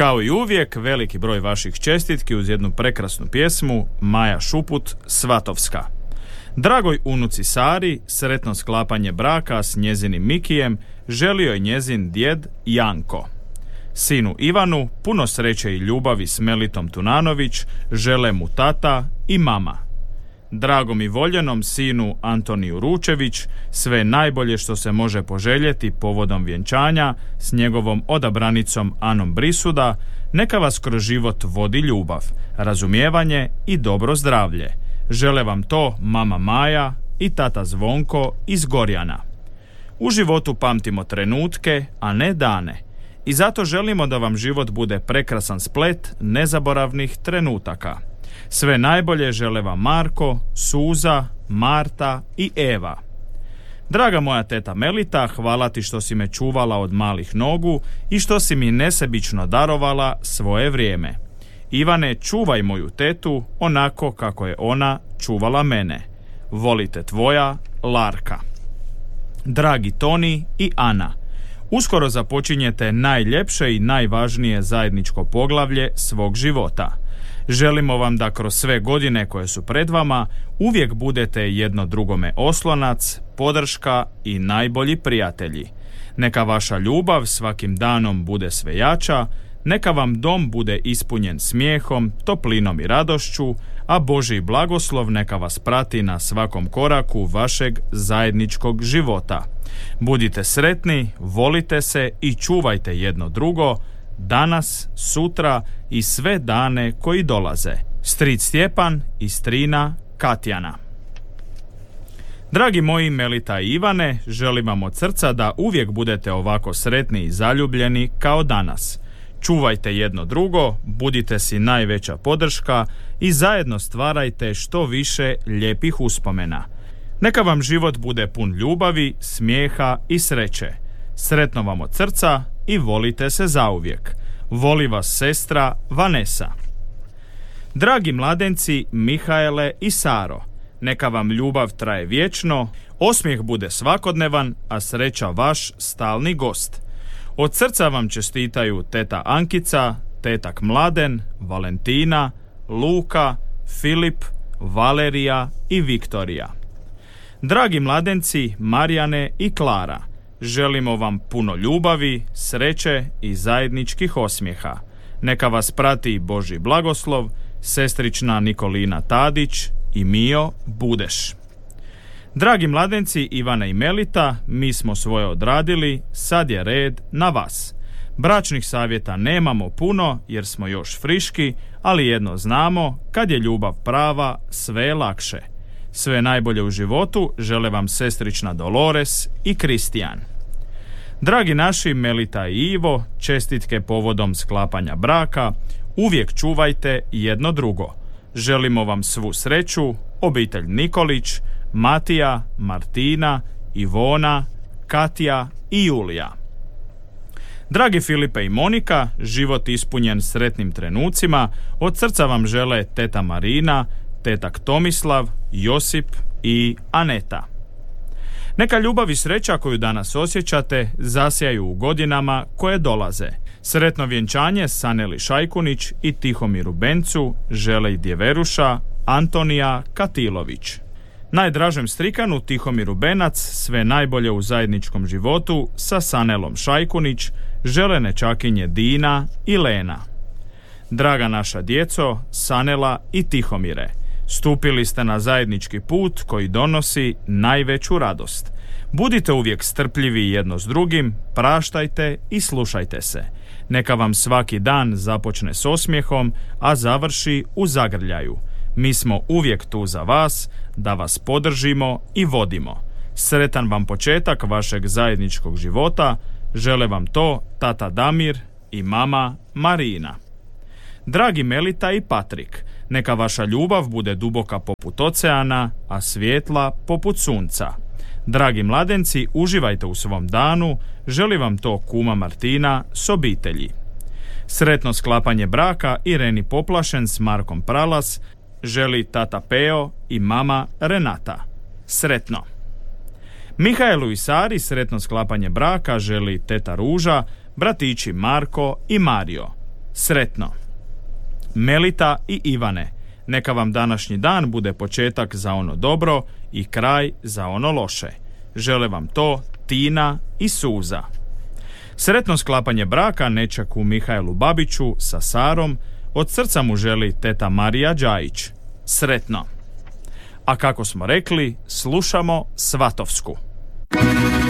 Kao i uvijek, veliki broj vaših čestitki uz jednu prekrasnu pjesmu Maja Šuput, Svatovska. Dragoj unuci Sari, sretno sklapanje braka s njezinim Mikijem, želio je njezin djed Janko. Sinu Ivanu puno sreće i ljubavi s Melitom Tunanović žele mu tata i mama. Dragom i voljenom sinu Antoniju Ručević sve najbolje što se može poželjeti povodom vjenčanja s njegovom odabranicom Anom Brisuda, neka vas kroz život vodi ljubav, razumijevanje i dobro zdravlje. Žele vam to mama Maja i tata Zvonko iz Gorjana. U životu pamtimo trenutke, a ne dane. I zato želimo da vam život bude prekrasan splet nezaboravnih trenutaka. Sve najbolje žele vam Marko, Suza, Marta i Eva. Draga moja teta Melita, hvala ti što si me čuvala od malih nogu i što si mi nesebično darovala svoje vrijeme. Ivane, čuvaj moju tetu onako kako je ona čuvala mene. Volite tvoja Larka. Dragi Toni i Ana, uskoro započinjete najljepše i najvažnije zajedničko poglavlje svog života. Želimo vam da kroz sve godine koje su pred vama uvijek budete jedno drugome oslonac, podrška i najbolji prijatelji. Neka vaša ljubav svakim danom bude sve jača, neka vam dom bude ispunjen smijehom, toplinom i radošću, a Božji blagoslov neka vas prati na svakom koraku vašeg zajedničkog života. Budite sretni, volite se i čuvajte jedno drugo, danas, sutra i sve dane koji dolaze. Stric Stjepan i strina Katjana. Dragi moji Melita i Ivane, želim vam od srca da uvijek budete ovako sretni i zaljubljeni kao danas. Čuvajte jedno drugo, budite si najveća podrška i zajedno stvarajte što više lijepih uspomena. Neka vam život bude pun ljubavi, smijeha i sreće. Sretno vam od srca i volite se zauvijek. Voli vas sestra Vanesa. Dragi mladenci Mihaele i Saro, neka vam ljubav traje vječno, osmijeh bude svakodnevan, a sreća vaš stalni gost. Od srca vam čestitaju teta Ankica, tetak Mladen, Valentina, Luka, Filip, Valerija i Viktorija. Dragi mladenci Marijane i Klara, želimo vam puno ljubavi, sreće i zajedničkih osmijeha. Neka vas prati Božji blagoslov, sestrična Nikolina Tadić i Mio Budeš. Dragi mladenci Ivana i Melita, mi smo svoje odradili, sad je red na vas. Bračnih savjeta nemamo puno jer smo još friški, ali jedno znamo, kad je ljubav prava, sve je lakše. Sve najbolje u životu žele vam sestrična Dolores i Kristijan. Dragi naši Melita i Ivo, čestitke povodom sklapanja braka, uvijek čuvajte jedno drugo. Želimo vam svu sreću, obitelj Nikolić, Matija, Martina, Ivona, Katja i Julija. Dragi Filipe i Monika, život ispunjen sretnim trenucima, od srca vam žele teta Marina, tetak Tomislav, Josip i Aneta. Neka ljubav i sreća koju danas osjećate zasjaju u godinama koje dolaze. Sretno vjenčanje Saneli Šajkunić i Tihomiru Bencu žele i djeveruša Antonija Katilović. Najdražem strikanu Tihomiru Benac sve najbolje u zajedničkom životu sa Sanelom Šajkunić žele nečakinje Dina i Lena. Draga naša djeco, Sanela i Tihomire, stupili ste na zajednički put koji donosi najveću radost. Budite uvijek strpljivi jedno s drugim, praštajte i slušajte se. Neka vam svaki dan započne s osmijehom, a završi u zagrljaju. Mi smo uvijek tu za vas, da vas podržimo i vodimo. Sretan vam početak vašeg zajedničkog života, žele vam to tata Damir i mama Marina. Dragi Melita i Patrik, neka vaša ljubav bude duboka poput oceana, a svjetla poput sunca. Dragi mladenci, uživajte u svom danu, želi vam to kuma Martina s obitelji. Sretno sklapanje braka Ireni Poplašen s Markom Pralas želi tata Peo i mama Renata. Sretno. Mihaelu i Sari sretno sklapanje braka želi teta Ruža, bratići Marko i Mario. Sretno! Melita i Ivane, neka vam današnji dan bude početak za ono dobro i kraj za ono loše. Žele vam to Tina i Suza. Sretno sklapanje braka nećaku Mihajlu Babiću sa Sarom, od srca mu želi teta Marija Đajić. Sretno! A kako smo rekli, slušamo Svatovsku.